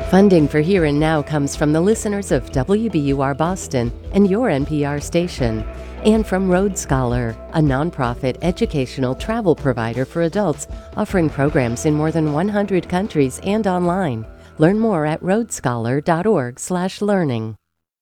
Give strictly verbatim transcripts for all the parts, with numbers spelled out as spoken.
Funding for Here and Now comes from the listeners of W B U R Boston and your N P R station, and from Road Scholar, a nonprofit educational travel provider for adults offering programs in more than one hundred countries and online. Learn more at road scholar dot org slash learning.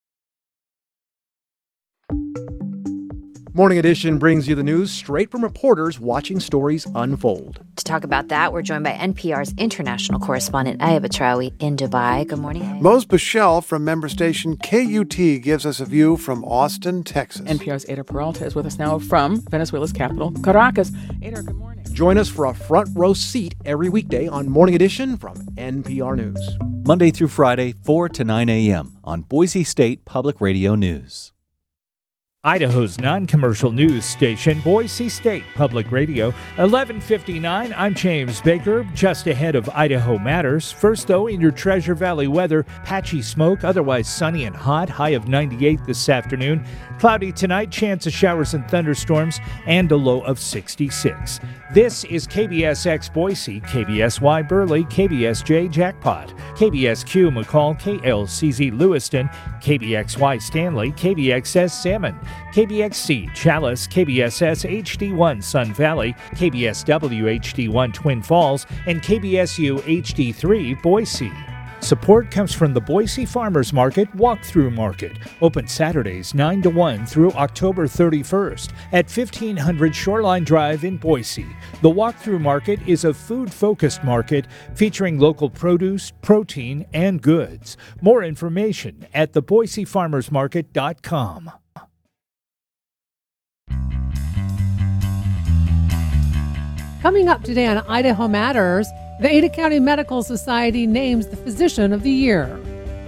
Morning Edition brings you the news straight from reporters watching stories unfold. To talk about that, we're joined by N P R's international correspondent, Aya Batrawi, in Dubai. Good morning, Aya. Mose Bichelle from member station K U T gives us a view from Austin, Texas. N P R's Ada Peralta is with us now from Venezuela's capital, Caracas. Ada, good morning. Join us for a front row seat every weekday on Morning Edition from N P R News. Monday through Friday, four to nine a.m. on Boise State Public Radio News. Idaho's non-commercial news station, Boise State Public Radio, eleven fifty-nine. I'm James Baker, just ahead of Idaho Matters. First, though, in your Treasure Valley weather, patchy smoke, otherwise sunny and hot, high of ninety-eight this afternoon. Cloudy tonight, chance of showers and thunderstorms, and a low of sixty-six. This is K B S X Boise, K B S Y Burley, K B S J Jackpot, K B S Q McCall, K L C Z Lewiston, K B X Y Stanley, K B X S Salmon, K B X C Chalice, K B S S H D one Sun Valley, K B S W H D one Twin Falls, and K B S U H D three Boise. Support comes from the Boise Farmers Market Walkthrough Market, open Saturdays nine to one through October thirty-first at fifteen hundred Shoreline Drive in Boise. The Walkthrough Market is a food-focused market featuring local produce, protein, and goods. More information at the boise farmers market dot com. Coming up today on Idaho Matters, the Ada County Medical Society names the Physician of the Year.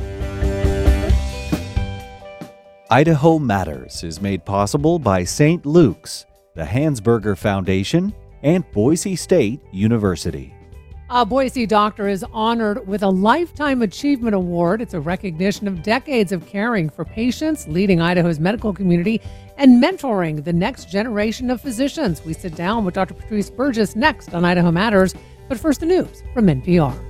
Idaho Matters is made possible by Saint Luke's, the Hansberger Foundation, and Boise State University. A Boise doctor is honored with a Lifetime Achievement Award. It's a recognition of decades of caring for patients, leading Idaho's medical community, and mentoring the next generation of physicians. We sit down with Doctor Patrice Burgess next on Idaho Matters. But first, the news from N P R.